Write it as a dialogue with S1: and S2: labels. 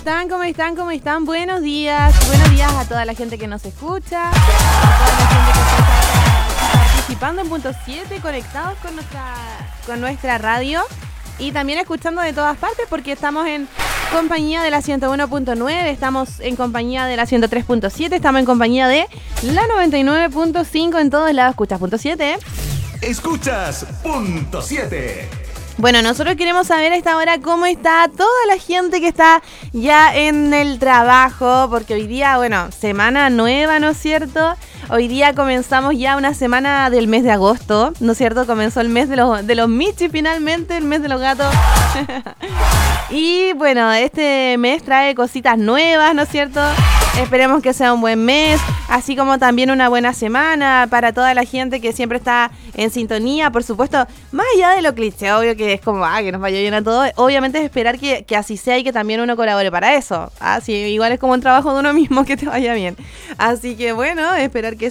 S1: están? ¿Cómo están? ¿Cómo están? Buenos días a toda la gente que nos escucha, a toda la gente que está participando en Punto 7, conectados con nuestra radio y también escuchando de todas partes porque estamos en compañía de la 101.9, estamos en compañía de la 103.7, estamos en compañía de la 99.5 en todos lados. ¿Escuchas Punto 7?
S2: Escuchas Punto 7.
S1: Bueno, nosotros queremos saber a esta hora cómo está toda la gente que está ya en el trabajo, porque hoy día, bueno, semana nueva, ¿no es cierto? Hoy día comenzamos ya una semana del mes de agosto, ¿no es cierto? Comenzó el mes de los Michi finalmente, el mes de los gatos. Y bueno, este mes trae cositas nuevas, ¿no es cierto? Esperemos que sea un buen mes, así como también una buena semana para toda la gente que siempre está en sintonía, por supuesto, más allá de lo cliché, obvio que es como, que nos vaya bien a todos, obviamente es esperar que así sea y que también uno colabore para eso, sí, igual es como un trabajo de uno mismo que te vaya bien, así que bueno, esperar que